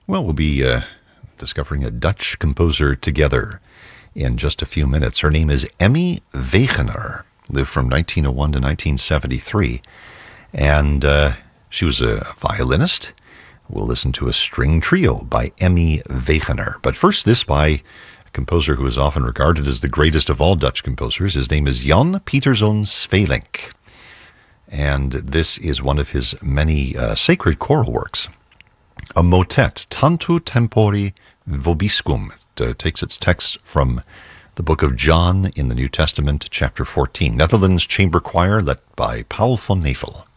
Well, we'll be discovering a Dutch composer together in just a few minutes. Her name is Emmy Wegener, lived from 1901 to 1973, and she was a violinist. We'll listen to a string trio by Emmy Wegener. But first, this by a composer who is often regarded as the greatest of all Dutch composers. His name is Jan Pieterszoon Sweelinck, and this is one of his many sacred choral works. A motet, Tantum Tempori Vobiscum. It takes its text from the book of John in the New Testament, chapter 14. Netherlands Chamber Choir, led by Paul van Nevel.